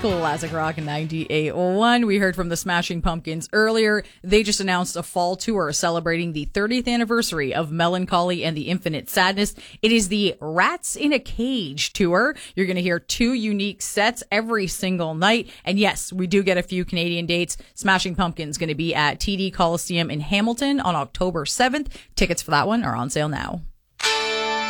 Classic Rock 98.1. We heard from the Smashing Pumpkins earlier. They just announced a fall tour celebrating the 30th anniversary of Melancholy and the Infinite Sadness. It is the Rats in a Cage tour. You're going to hear 2 unique sets every single night. And yes, we do get a few Canadian dates. Smashing Pumpkins going to be at TD Coliseum in Hamilton on October 7th. Tickets for that one are on sale now.